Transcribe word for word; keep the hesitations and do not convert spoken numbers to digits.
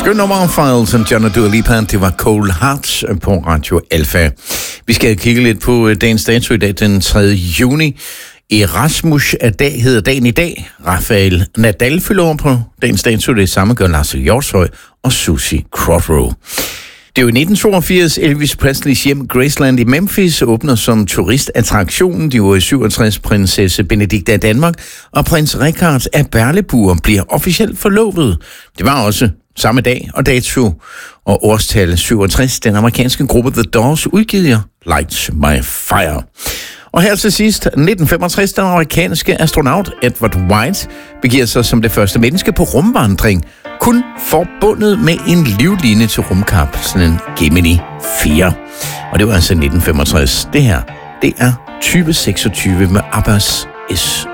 Skøn nummer Files som John og Dua Lipa. Det var Cold Hearts på Radio Alfa. Vi skal kigge lidt på dagens dato i dag, den tredje juni. Erasmus er dag, hedder dagen i dag. Rafael Nadal fylder over på dagens dato. Det samme gør Lars Hjortshøj og Susie Crodrow. Det er jo i nitten toogfirs, Elvis Presleys hjem Graceland i Memphis åbner som turistattraktion. De var i syvogtres, prinsesse Benedikte af Danmark og prins Richard af Berleburg bliver officielt forlovet. Det var også samme dag og dato og årstal syvogtres, den amerikanske gruppe The Doors udgiver Light My Fire. Og her til sidst, nitten femogtres, den amerikanske astronaut Edward White begiver sig som det første menneske på rumvandring, kun forbundet med en livline til rumkapslen Gemini fire. Og det var altså nitten femogtres. Det her, det er type seksogtyve med Abbas S.